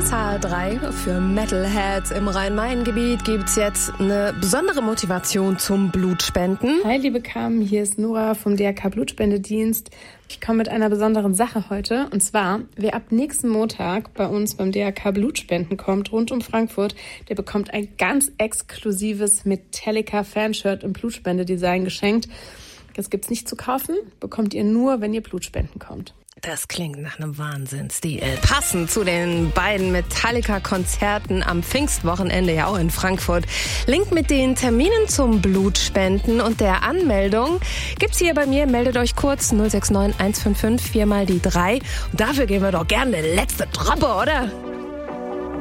ist HR3 für Metalheads. Im Rhein-Main-Gebiet gibt's jetzt eine besondere Motivation zum Blutspenden. Hi, liebe Carmen, hier ist Nora vom DRK Blutspendedienst. Ich komme mit einer besonderen Sache heute. Und zwar, wer ab nächsten Montag bei uns beim DRK Blutspenden kommt, rund um Frankfurt, der bekommt ein ganz exklusives Metallica-Fanshirt im Blutspende-Design geschenkt. Das gibt's nicht zu kaufen, bekommt ihr nur, wenn ihr Blutspenden kommt. Das klingt nach einem Wahnsinnsstil. Passend zu den beiden Metallica-Konzerten am Pfingstwochenende ja auch in Frankfurt. Link mit den Terminen zum Blutspenden und der Anmeldung gibt's hier bei mir. Meldet euch kurz 069 155 4 mal die 3. Und dafür geben wir doch gerne eine letzte Troppe, oder?